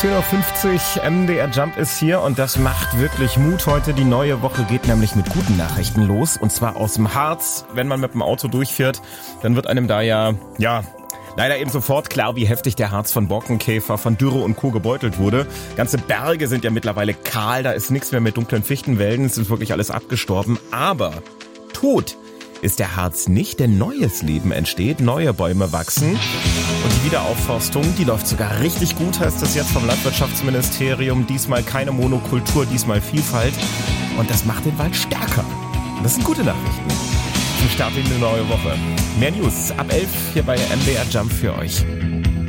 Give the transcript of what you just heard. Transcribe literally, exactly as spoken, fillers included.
zehn Uhr fünfzig, M D R Jump ist hier und das macht wirklich Mut heute. Die neue Woche geht nämlich mit guten Nachrichten los und zwar aus dem Harz. Wenn man mit dem Auto durchfährt, dann wird einem da ja, ja, leider eben sofort klar, wie heftig der Harz von Borkenkäfer, von Dürre und Co. gebeutelt wurde. Ganze Berge sind ja mittlerweile kahl, da ist nichts mehr mit dunklen Fichtenwälden, es ist wirklich alles abgestorben. Aber tot ist der Harz nicht, denn neues Leben entsteht, neue Bäume wachsen. Und die Wiederaufforstung, die läuft sogar richtig gut, heißt es jetzt vom Landwirtschaftsministerium. Diesmal keine Monokultur, diesmal Vielfalt. Und das macht den Wald stärker. Und das sind gute Nachrichten. Zum Start in eine neue Woche. Mehr News ab elf hier bei M D R Jump für euch.